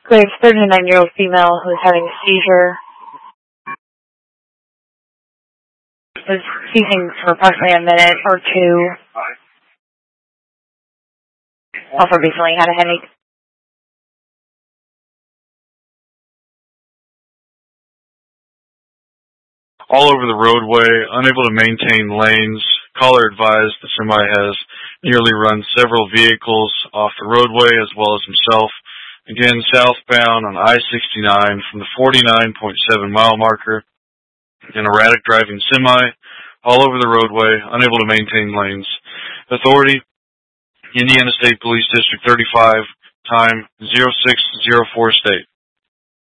There's a 39-year-old female who's having a seizure. Was seizing for approximately a minute or two. Also recently had a headache. All over the roadway, unable to maintain lanes. Caller advised the semi has nearly run several vehicles off the roadway as well as himself. Again, southbound on I-69 from the 49.7 mile marker. An erratic driving semi all over the roadway, unable to maintain lanes. Authority, Indiana State Police District 35, time 0604 state.